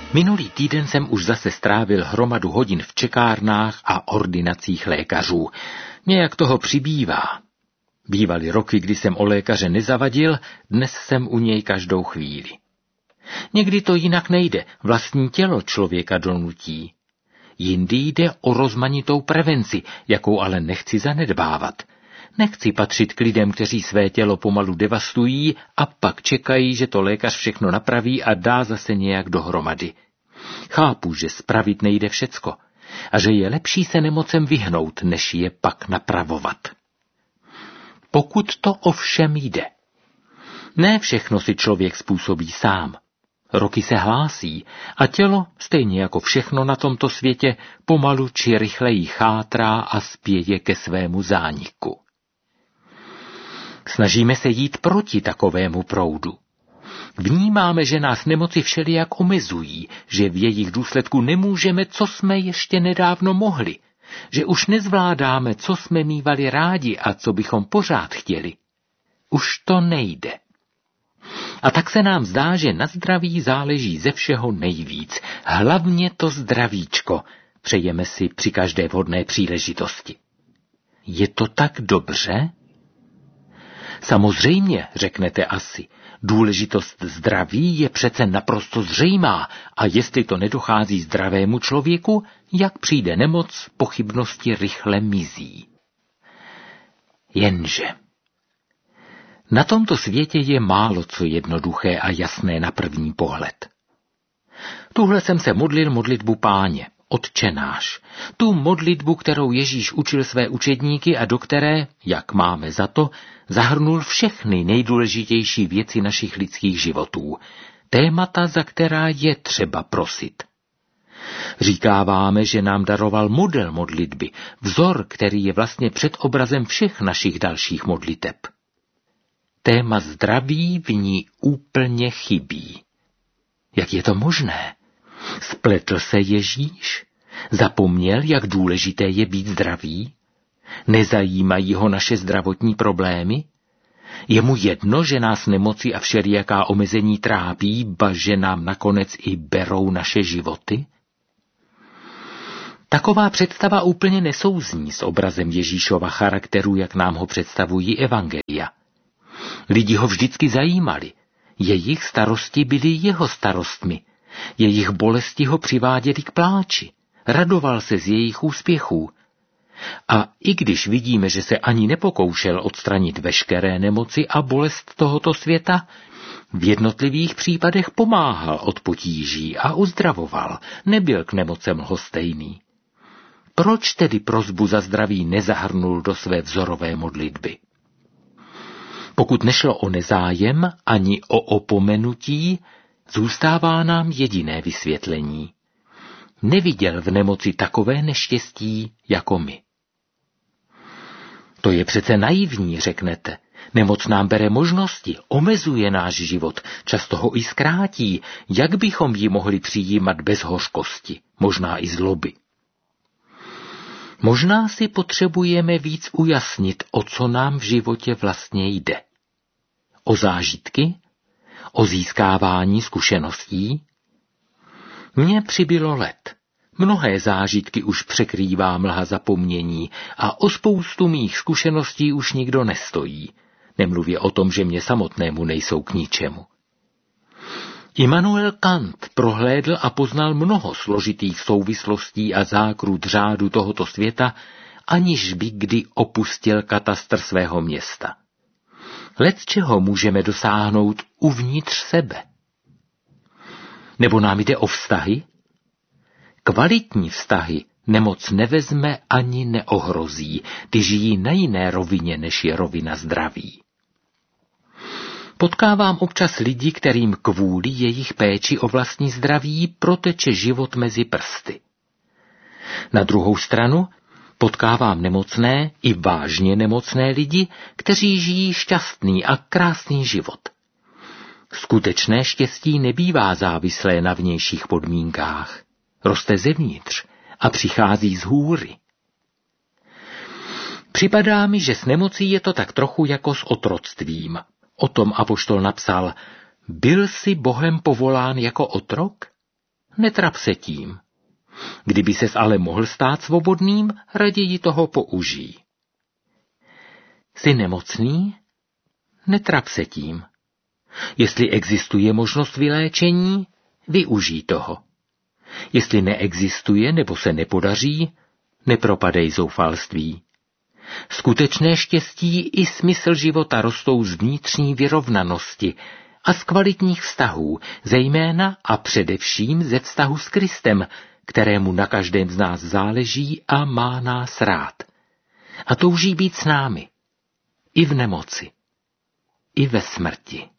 Minulý týden jsem už zase strávil hromadu hodin v čekárnách a ordinacích lékařů. Nějak toho přibývá. Bývaly roky, kdy jsem o lékaře nezavadil, dnes jsem u něj každou chvíli. Někdy to jinak nejde, vlastní tělo člověka donutí. Jindy jde o rozmanitou prevenci, jakou ale nechci zanedbávat. Nechci patřit k lidem, kteří své tělo pomalu devastují a pak čekají, že to lékař všechno napraví a dá zase nějak dohromady. Chápu, že spravit nejde všecko a že je lepší se nemocem vyhnout, než je pak napravovat. Pokud to ovšem jde. Ne všechno si člověk způsobí sám. Roky se hlásí a tělo, stejně jako všechno na tomto světě, pomalu či rychleji chátrá a spěje ke svému zániku. Snažíme se jít proti takovému proudu. Vnímáme, že nás nemoci všelijak omezují, že v jejich důsledku nemůžeme, co jsme ještě nedávno mohli, že už nezvládáme, co jsme mívali rádi a co bychom pořád chtěli. Už to nejde. A tak se nám zdá, že na zdraví záleží ze všeho nejvíc. Hlavně to zdravíčko přejeme si při každé vhodné příležitosti. Je to tak dobře? Samozřejmě, řeknete asi, důležitost zdraví je přece naprosto zřejmá a jestli to nedochází zdravému člověku, jak přijde nemoc, pochybnosti rychle mizí. Jenže na tomto světě je málo co jednoduché a jasné na první pohled. Tuhle jsem se modlil modlitbu Páně, Otče náš, tu modlitbu, kterou Ježíš učil své učedníky a do které, jak máme za to, zahrnul všechny nejdůležitější věci našich lidských životů, témata, za která je třeba prosit. Říkáváme, že nám daroval model modlitby, vzor, který je vlastně předobrazem všech našich dalších modliteb. Téma zdraví v ní úplně chybí. Jak je to možné? Spletl se Ježíš? Zapomněl, jak důležité je být zdravý? Nezajímají ho naše zdravotní problémy? Je mu jedno, že nás nemoci a všelijaká omezení trápí, ba že nám nakonec i berou naše životy? Taková představa úplně nesouzní s obrazem Ježíšova charakteru, jak nám ho představují evangelia. Lidi ho vždycky zajímali. Jejich starosti byly jeho starostmi. Jejich bolesti ho přiváděly k pláči. Radoval se z jejich úspěchů. A i když vidíme, že se ani nepokoušel odstranit veškeré nemoci a bolest tohoto světa, v jednotlivých případech pomáhal od potíží a uzdravoval, nebyl k nemocem lhostejný. Proč tedy prosbu za zdraví nezahrnul do své vzorové modlitby? Pokud nešlo o nezájem ani o opomenutí, zůstává nám jediné vysvětlení. Neviděl v nemoci takové neštěstí jako my. To je přece naivní, řeknete. Nemoc nám bere možnosti, omezuje náš život, často ho i zkrátí, jak bychom ji mohli přijímat bez hořkosti, možná i zloby. Možná si potřebujeme víc ujasnit, o co nám v životě vlastně jde. O zážitky? O získávání zkušeností? Mně přibylo let. Mnohé zážitky už překrývá mlha zapomnění a o spoustu mých zkušeností už nikdo nestojí. Nemluvě o tom, že mě samotnému nejsou k ničemu. Immanuel Kant prohlédl a poznal mnoho složitých souvislostí a zákrut řádu tohoto světa, aniž by kdy opustil katastr svého města. Lecčeho můžeme dosáhnout uvnitř sebe. Nebo nám jde o vztahy? Kvalitní vztahy nemoc nevezme ani neohrozí, ty žijí na jiné rovině, než je rovina zdraví. Potkávám občas lidi, kterým kvůli jejich péči o vlastní zdraví proteče život mezi prsty. Na druhou stranu potkávám nemocné i vážně nemocné lidi, kteří žijí šťastný a krásný život. Skutečné štěstí nebývá závislé na vnějších podmínkách. Roste zevnitř a přichází z hůry. Připadá mi, že s nemocí je to tak trochu jako s otroctvím. O tom apoštol napsal: Byl jsi Bohem povolán jako otrok? netrap se tím. Kdyby ses ale mohl stát svobodným, raději toho použij. Jsi nemocný? Netrap se tím. Jestli existuje možnost vyléčení, využij toho. Jestli neexistuje nebo se nepodaří, nepropadej zoufalství. Skutečné štěstí i smysl života rostou z vnitřní vyrovnanosti a z kvalitních vztahů, zejména a především ze vztahu s Kristem, kterému na každém z nás záleží a má nás rád. A touží být s námi. I v nemoci. I ve smrti.